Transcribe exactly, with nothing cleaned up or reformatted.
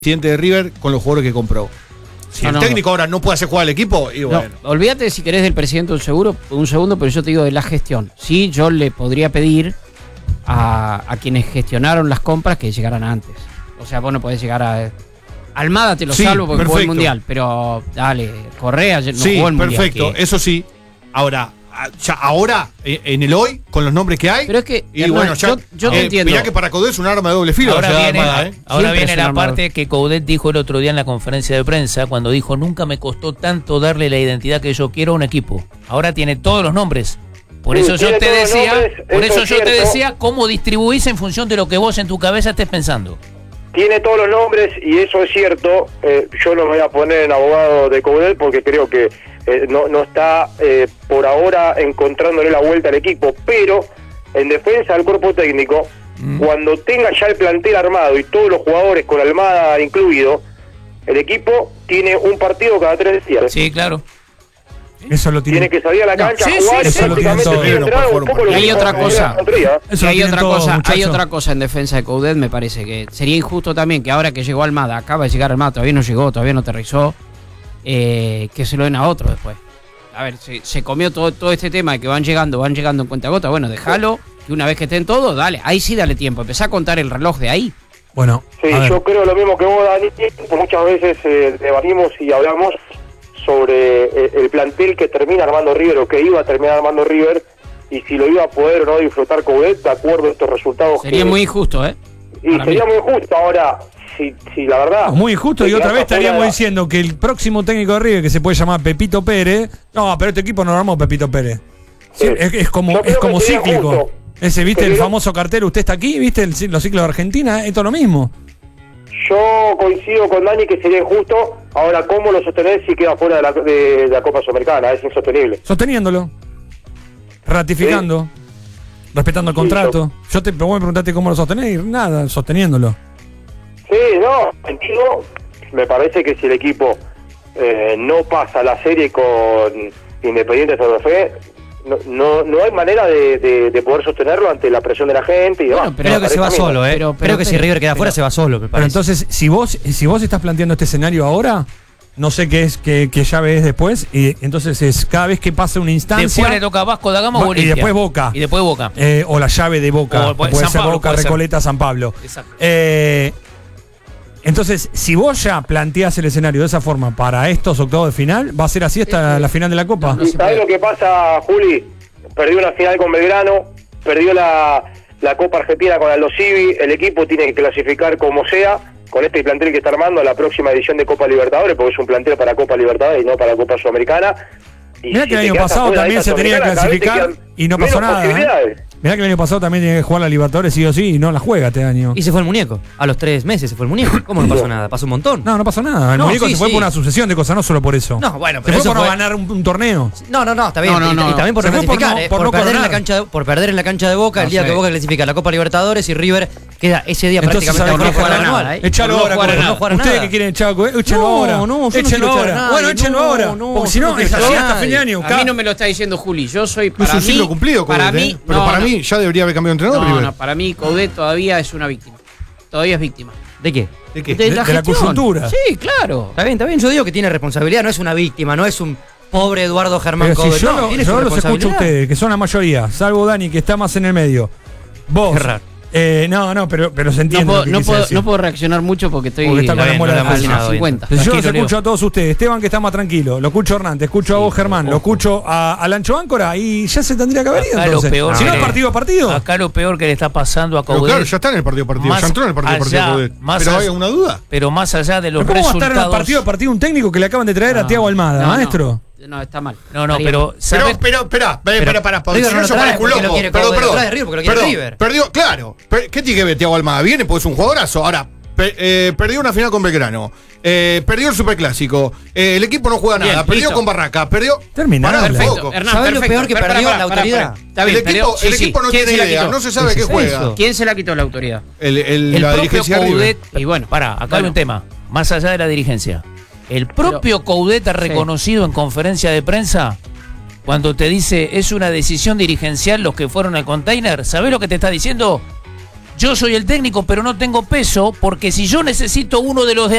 presidente de River con los jugadores que compró. Si no, el no, técnico ahora no puede hacer jugar al equipo, y bueno. No, olvídate si querés del presidente un, seguro, un segundo, pero yo te digo de la gestión. Sí, yo le podría pedir a, a quienes gestionaron las compras que llegaran antes. O sea, vos no podés llegar a... Almada te lo Sí, salvo porque perfecto. jugó el Mundial, pero dale, Correa no Sí, jugó el Mundial. perfecto, que- eso sí. Ahora, ya ahora, en el hoy, con los nombres que hay. Pero es que, y Hernán, bueno, ya, yo, yo te eh, entiendo. mirá que para Coudet es un arma de doble filo. Ahora o sea, viene, armada, ¿eh? ahora Siempre viene es la un armador. parte que Coudet dijo el otro día en la conferencia de prensa, cuando dijo: nunca me costó tanto darle la identidad que yo quiero a un equipo. Ahora tiene todos los nombres. Por Sí, eso yo tiene te todos los decía, nombres, por eso eso es yo te cierto. decía cómo distribuís en función de lo que vos en tu cabeza estés pensando. Tiene todos los nombres y eso es cierto. Eh, yo no me voy a poner en abogado de Coudet porque creo que eh, no, no está eh, por ahora encontrándole la vuelta al equipo, pero en defensa del cuerpo técnico, mm. cuando tenga ya el plantel armado y todos los jugadores con Almada incluido, el equipo tiene un partido cada tres días. Sí, claro. Eso lo tiene. Tiene que salir a la No, cancha sí, a jugar sí, y sí, lo tienen prácticamente todos. tiene No, entrado por un favor, poco lo Y hay que otra pasó cosa. el otro día. Eso Y lo hay tienen otra todos, cosa, hay muchachos. otra cosa en defensa de Coudet, me parece que sería injusto también que ahora que llegó Almada, acaba de llegar Almada, todavía no llegó, todavía no aterrizó, eh, que se lo den a otro después. A ver, se, se comió todo, todo este tema de que van llegando, van llegando en cuentagota, bueno, déjalo, que una vez que estén todos, dale, ahí sí dale tiempo, empezá a contar el reloj de ahí. Bueno, Sí, a ver. yo creo lo mismo que vos, Dani. Muchas veces eh, debatimos y hablamos sobre eh, el plantel que termina armando River o que iba a terminar armando River y si lo iba a poder o no disfrutar Coudet de acuerdo a estos resultados. Sería que, muy injusto, ¿eh? Y para sería mí. muy justo. Ahora, si, si la verdad... No, muy injusto, y te otra quedás vez estaríamos afuera- diciendo que el próximo técnico de River, que se puede llamar Pepito Pérez, no, pero este equipo no lo armó Pepito Pérez. Sí, Sí. es, es como, Yo es creo como que sería cíclico. justo. Ese, ¿viste el Pero- famoso cartel? Usted está aquí, ¿viste el, los ciclos de Argentina? Esto es lo mismo. Yo coincido con Dani que sería injusto. Ahora, ¿cómo lo sostenés si queda fuera de la, de, de la Copa Sudamericana? Es insostenible. Sosteniéndolo. Ratificando. Respetando el Sí, contrato. Yo te vos me preguntaste cómo lo sostenés y nada, sosteniéndolo. Sí, no, entiendo. Me parece que si el equipo eh, no pasa la serie con Independiente Santa Fe, no, no, no hay manera de, de, de poder sostenerlo ante la presión de la gente y demás. Bueno, pero- Creo que se va Parece a mí, solo, ¿eh? Pero- pero- Creo que si pero- River queda pero- afuera, se va solo, me Pero parece. entonces, si vos, si vos estás planteando este escenario ahora, no sé qué es, qué, qué llave es después, y entonces es cada vez que pasa una instancia. Después le toca a Vasco da Gama o Bo- y Olimpia. después Boca. Y después Boca. Eh, o la llave de Boca, O puede- puede San ser Pablo, Boca, puede ser. Recoleta, San Pablo. Exacto. Eh, entonces, si vos ya planteás el escenario de esa forma para estos octavos de final, ¿va a ser así hasta la final de la Copa? No, ¿Y se sabés puede. lo que pasa, Juli? Perdió una final con Belgrano, perdió la, la Copa Argentina con Aldo Civi, el equipo tiene que clasificar como sea, con este plantel que está armando a la próxima edición de Copa Libertadores, porque es un plantel para Copa Libertadores y no para Copa Sudamericana. Y Mirá si que el te año quedás pasado afuera de también esa se tenía que Sudamericana, cada vez te clasificar quedan y no pasó menos nada. ¿eh? posibilidades. Mirá que el año pasado también tenía que jugar la Libertadores sí o sí y no la juega este año. Y se fue el muñeco. A los tres meses se fue el muñeco. ¿Cómo no pasó nada? Pasó un montón. No, no pasó nada. El No, muñeco sí, se fue sí. por una sucesión de cosas, no solo por eso. No, bueno, se pero fue eso por no fue- ganar un, un torneo. No, no, no, está bien. No, no, y, no. y también por Se fue por clasificar, no- eh, por por, no perder en la coronar. cancha de, por perder en la cancha de Boca, No el día sé. que Boca clasifica la Copa Libertadores y River queda ese día Entonces, prácticamente ¿sabe por qué? no jugar No juega anual. nada, ¿eh? Echalo Por no ahora, jugar a Cobo. nada. No jugar a Ustedes nada. que quieren echar a Cobo, échenlo No, ahora. no, yo no échenlo quiero echar ahora. a nadie, Bueno, échenlo no, ahora. no, porque yo si no no, quiero es echar así a hasta nadie. fin de año. A mí no me lo está diciendo Juli, yo soy para Es un mí, ciclo cumplido, para Coudet, mí, ¿eh? Pero no, para no. mí ya debería haber cambiado de entrenador, No, River. no, para mí Coudet todavía es una víctima. Todavía es víctima. ¿De qué? ¿De qué? De- de la gestión. coyuntura. Sí, claro. Está bien, está bien. Yo digo que tiene responsabilidad, no es una víctima, no es un pobre Eduardo Germán Pero Coudet. si yo, no, lo- tiene yo su los escucho a responsabilidad. ustedes, que son la mayoría, salvo Dani, que está más en el medio. Vos. Qué raro. Eh, no, no, pero, pero se No entiende. puedo, lo que no, quise puedo, decir. no puedo reaccionar mucho porque estoy Porque está con la bien, muela no de la hemos fuerza. llenado bien. cincuenta. Entonces yo los Tranquilo, escucho a todos ustedes. Esteban, que está más tranquilo. Lo escucho a Hernán, te escucho a vos, Germán. Lo escucho a, a Lancho Áncora y ya se tendría que haber ido. Acá lo Entonces. peor si no, que- es partido a partido. Acá lo peor que le está pasando a Pero Coudet. claro, ya está en el partido a partido. Más Ya entró en el partido a partido. allá, Coudet. más Pero allá- hay alguna duda. Pero más allá de los ¿Pero ¿Cómo va a estar en el resultados. partido a partido un técnico que le acaban de traer a No, Thiago Almada, no, no. maestro? No, está mal. No, no, Estaría pero mal. Pero, ¿sabe? pero, espera, espera, espera, para, River si no no lo se trae pone porque lo loco. quiere Perdón, Coudet, lo perdón. trae River porque lo quiere Perdón, River. Perdió, claro. Per- ¿Qué tiene que ver Thiago Almada? Viene porque es un jugadorazo. Ahora, pe- eh, perdió una final con Belgrano. Eh, perdió el Superclásico. Eh, el equipo no juega Bien, nada. Perdió listo. con Barraca. Perdió. Terminado. Pará un Perfecto, poco. Hernán, ¿Sabés lo perfecto. peor que Pará, perdió? pará, La pará, autoridad. pará. Está bien, El perdió. equipo- Sí, el sí. equipo no ¿Quién tiene se la idea, quitó? no se sabe ¿Qué qué es juega. eso? ¿Quién se la quitó la autoridad? El, el- El la propio dirigencia de River. Y Coudet. bueno, Pará, acá hay bueno. un tema. Más allá de la dirigencia. El propio Coudet ha reconocido en conferencia de prensa, cuando te dice es una decisión dirigencial los que fueron al container, ¿sabés lo que te está diciendo? yo soy el técnico, pero no tengo peso, porque si yo necesito uno de los de